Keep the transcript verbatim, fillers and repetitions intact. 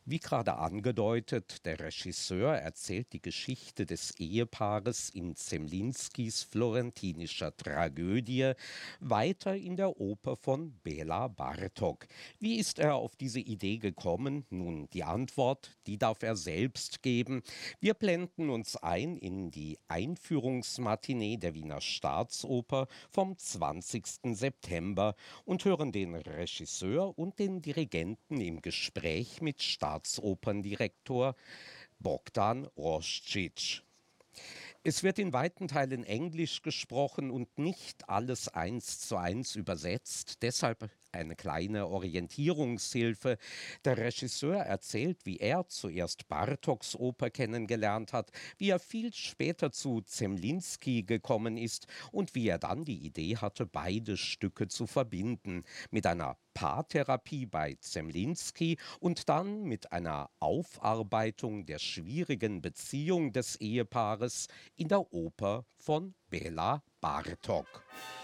Wie gerade angedeutet, der Regisseur erzählt die Geschichte des Ehepaares in Zemlinskis florentinischer Tragödie weiter in der Oper von Bela Bartok. Wie ist er auf diese Idee gekommen? Nun, die Antwort, die darf er selbst geben. Wir blenden uns ein in die Einführungsmatinee der Wiener Staatsoper vom zwanzigsten September und hören den Regisseur und den Dirigenten im Gespräch mit Staatsoperndirektor Bogdan Roscic. Es wird in weiten Teilen Englisch gesprochen und nicht alles eins zu eins übersetzt. Deshalb eine kleine Orientierungshilfe. Der Regisseur erzählt, wie er zuerst Bartoks Oper kennengelernt hat, wie er viel später zu Zemlinsky gekommen ist und wie er dann die Idee hatte, beide Stücke zu verbinden. Mit einer Paartherapie bei Zemlinsky und dann mit einer Aufarbeitung der schwierigen Beziehung des Ehepaares in der Oper von Bela Bartok.